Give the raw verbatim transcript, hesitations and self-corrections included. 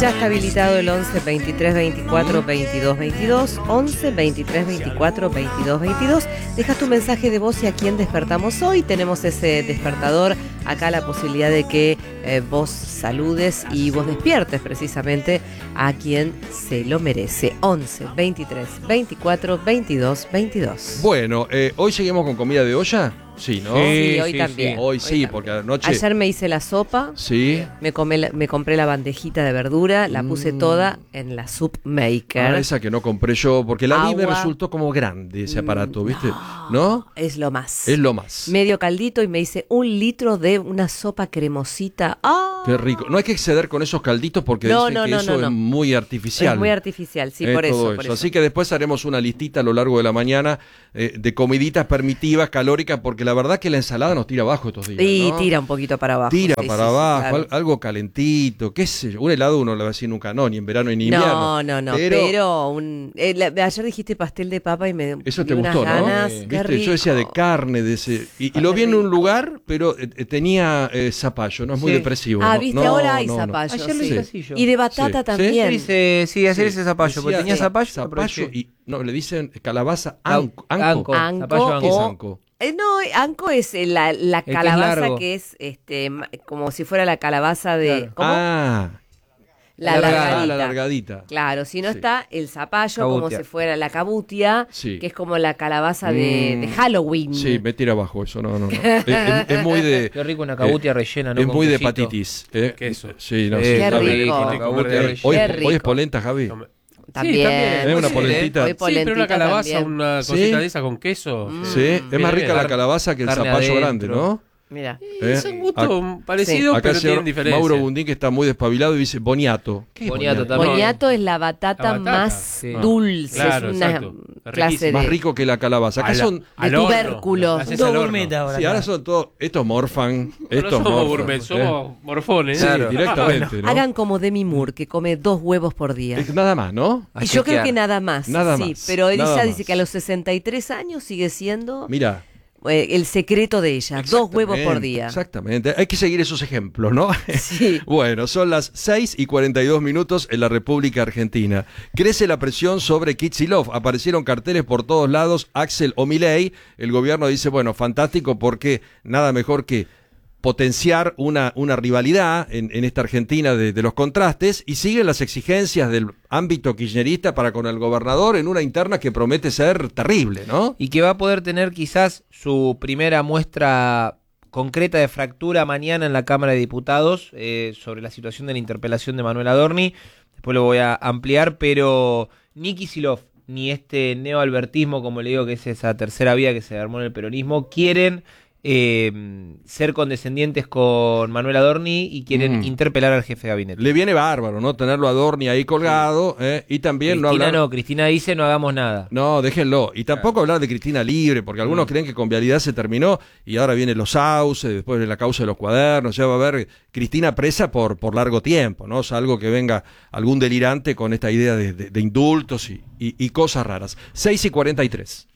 Ya está habilitado el once, veintitrés, veinticuatro, veintidós, veintidós, once, veintitrés, veinticuatro, veintidós, veintidós. Dejas tu mensaje de voz y a quién despertamos hoy. Tenemos ese despertador, acá la posibilidad de que eh, vos saludes y vos despiertes precisamente a quien se lo merece. once, veintitrés, veinticuatro, veintidós, veintidós. Bueno, eh, hoy seguimos con comida de olla. Sí, ¿no? Sí, sí hoy sí, también. Sí. Hoy, hoy sí, también. porque anoche... Ayer me hice la sopa, sí. me, comé la, me compré la bandejita de verdura, la puse mm. toda en la soup maker. Ah, esa que no compré yo, porque la vi me Agua. resultó como grande ese aparato, ¿viste? No, ¿No? Es lo más. Es lo más. Medio caldito y me hice un litro de una sopa cremosita. ¡Ah! Qué rico. No hay que exceder con esos calditos porque No, dicen no, que no, eso no, no. es muy artificial. Es muy artificial, sí, Es por eso, todo por eso. eso. Así que después haremos una listita a lo largo de la mañana eh, de comiditas permitidas, calóricas, porque la verdad que la ensalada nos tira abajo estos días. Y ¿no? tira un poquito para abajo. Tira sí, para sí, sí, abajo, claro. al- algo calentito, qué sé yo. Un helado uno le va a decir nunca, no, ni en verano ni en invierno. No, no, no, pero, pero un, eh, la- ayer dijiste pastel de papa y me Eso di te unas gustó, ¿no? ganas. Eh, Qué ¿Viste? Yo decía de rico. carne, de ese. Y, y Ah, lo qué vi en un rico. lugar, pero eh, eh, tenía eh, zapallo, no es muy Sí. depresivo. Ah, ¿no? viste, No, ahora hay no, no. zapallo. Ayer lo sí. hice así yo. Y de batata Sí. también. Yo hice, sí, hacer Sí. ese zapallo, porque Decía, tenía eh, zapallo, zapallo aproveché. y no, le dicen calabaza An- anco. Anco. anco. Anco Zapallo ¿Qué es o- anco? Eh, no, eh, anco es eh, la, la que es calabaza largo. que es, este ma- como si fuera la calabaza de Claro. ¿cómo? Ah, la la largadita. ah, la largadita. Claro, si no Sí. está el zapallo como Cabutia. si fuera la cabutia, Sí. que es como la calabaza de, Mm. de Halloween. Sí, me tira abajo eso, no, no, no. es, es- es muy de. Qué rico una cabutia eh, rellena, ¿no? Es Con muy de quesito. hepatitis. ¿eh? Queso. Sí, no, Eh, sí, Qué está bien. rico. una cabutia Eh, rellena. Hoy, Qué hoy es rico. polenta, Javi. También. también. Es una Sí, polentita. Hoy Sí, pero una polentita calabaza, también. una ¿Sí? cosita de esa con queso. Mm. Sí, es Viene más rica bien. la calabaza que el Carne zapallo adentro. grande, ¿no? Mira. Eh, Son gustos ac- parecidos, Acá pero el señor tienen diferencia. Mauro Bundín, que está muy despabilado, y dice boniato. ¿Qué es Boniato también. Boniato es la batata, La batata, más sí. dulce, Claro, es una exacto. clase Riquísimo. de, Más rico que la calabaza. Acá A la- son... de al horno. tubérculos. Haces Dos al horno. gourmet ahora. Sí, acá. ahora son todos... Estos morfan. No Estos somos morfan, gourmet, ¿eh? somos morfones. Sí, Claro. directamente, ¿no? Hagan como Demi Moore, que come dos huevos por día. Es nada más, ¿no? Y Hay yo que creo quedar. que nada más. Nada sí, más, pero ella nada dice más. que a los sesenta y tres años sigue siendo Mira. eh, el secreto de ella. Dos huevos por Exactamente, día. Exactamente. Hay que seguir esos ejemplos, ¿no? Sí. Bueno, son las seis y cuarenta y dos minutos en la República Argentina. Crece la presión sobre Kicillof. Aparecieron carteles por todos lados. Axel o Milei. El gobierno dice, bueno, fantástico, porque nada mejor que potenciar una, una rivalidad en, en esta Argentina de, de los contrastes, y siguen las exigencias del ámbito kirchnerista para con el gobernador en una interna que promete ser terrible, ¿no? Y que va a poder tener quizás su primera muestra concreta de fractura mañana en la Cámara de Diputados eh, sobre la situación de la interpelación de Manuel Adorni. Después lo voy a ampliar, pero ni Kicillof ni este neoalbertismo, como le digo, que es esa tercera vía que se armó en el peronismo, quieren eh, ser condescendientes con Manuel Adorni y quieren Mm. interpelar al jefe de gabinete. Le viene bárbaro, ¿no? Tenerlo a Adorni ahí colgado, ¿eh? Y también no Cristina hablar... no, Cristina dice no hagamos nada. No, déjenlo. Y tampoco hablar de Cristina libre, porque algunos Mm. creen que con vialidad se terminó y ahora vienen los sauces, después viene la causa de los cuadernos, ya va a haber Cristina presa por, por largo tiempo, ¿no? Salvo que venga algún delirante con esta idea de, de- de indultos y, y- y cosas raras. seis y cuarenta y tres.